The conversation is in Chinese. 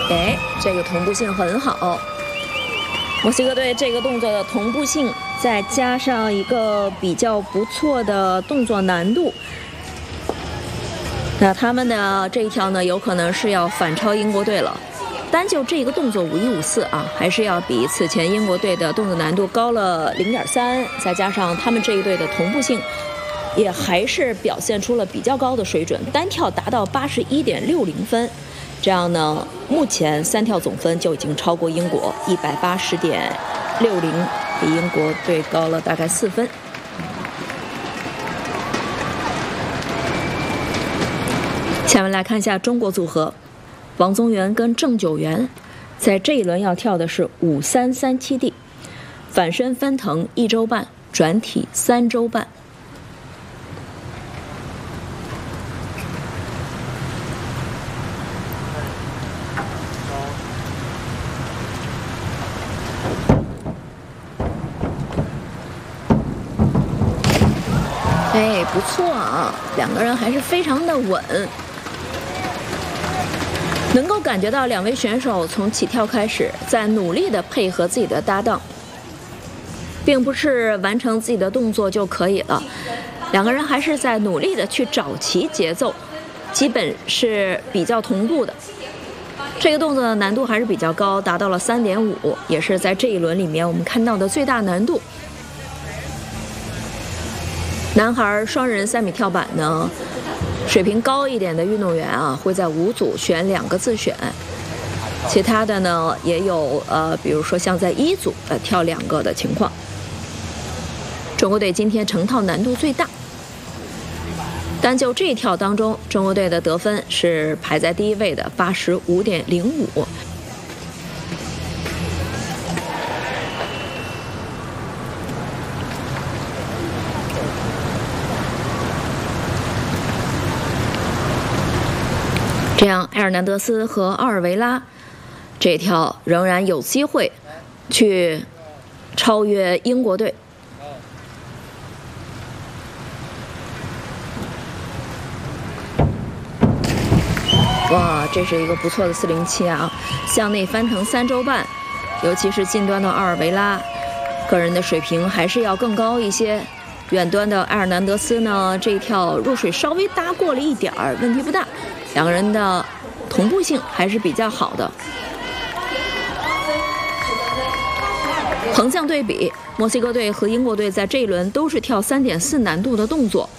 哎，这个同步性很好。墨西哥队这个动作的同步性，再加上一个比较不错的动作难度，那他们的这一跳呢，有可能是要反超英国队了。单就这个动作5154啊，还是要比此前英国队的动作难度高了0.3，再加上他们这一队的同步性，也还是表现出了比较高的水准，单跳达到81.60分。这样呢，目前3跳总分就已经超过英国180.60，比英国队高了大概4分。下面来看一下中国组合，王宗源跟郑九元，在这一轮要跳的是5337D，反身翻腾1周半，转体3周半。哎，不错啊，两个人还是非常的稳，能够感觉到两位选手从起跳开始，在努力的配合自己的搭档，并不是完成自己的动作就可以了，两个人还是在努力的去找齐节奏，基本是比较同步的。这个动作的难度还是比较高，达到了3.5，也是在这一轮里面我们看到的最大难度。男孩双人3米跳板呢，水平高一点的运动员啊，会在5组选2个自选，其他的呢也有比如说像在1组跳2个的情况。中国队今天成套难度最大，单就这一跳当中，中国队的得分是排在第1位的85.05。这样，埃尔南德斯和奥尔维拉这一跳仍然有机会去超越英国队。哇，这是一个不错的407啊！向内翻腾3周半，尤其是近端的奥尔维拉，个人的水平还是要更高一些。远端的埃尔南德斯呢，这一跳入水稍微搭过了一点儿，问题不大。两个人的同步性还是比较好的。横向对比，墨西哥队和英国队在这一轮都是跳3.4难度的动作，